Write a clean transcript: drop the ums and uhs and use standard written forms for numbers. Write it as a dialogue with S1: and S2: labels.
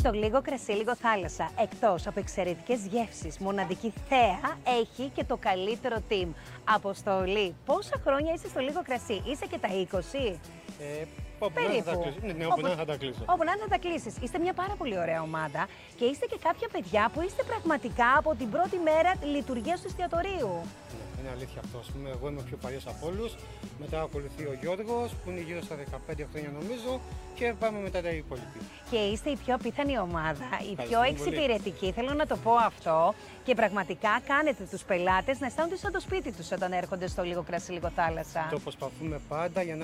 S1: Στο Λίγο Κρασί, Λίγο Θάλασσα, εκτός από εξαιρετικές γεύσεις, μοναδική θέα, έχει και το καλύτερο team. Αποστολή, πόσα χρόνια είσαι στο Λίγο Κρασί, είσαι και τα 20?
S2: Όπου να θα τα κλείσω. Ναι, όπου να θα τα κλείσω.
S1: Όπου να θα τα κλείσεις. Είστε μια πάρα πολύ ωραία ομάδα και είστε και κάποια παιδιά που είστε πραγματικά από την πρώτη μέρα λειτουργίας του εστιατορίου.
S2: Είναι αλήθεια αυτό. Ας πούμε, εγώ είμαι ο πιο παλιός από όλους. Μετά ακολουθεί ο Γιώργος, που είναι γύρω στα 15 χρόνια νομίζω, και πάμε μετά τα υπόλοιποι.
S1: Και είστε η πιο απίθανη ομάδα, η πιο
S2: πολύ.
S1: εξυπηρετική, θέλω να το πω αυτό. Και πραγματικά κάνετε τους πελάτες να αισθάνονται σαν το σπίτι τους όταν έρχονται στο Λίγο Κρασί, Λίγο Θάλασσα.
S2: Το προσπαθούμε πάντα για να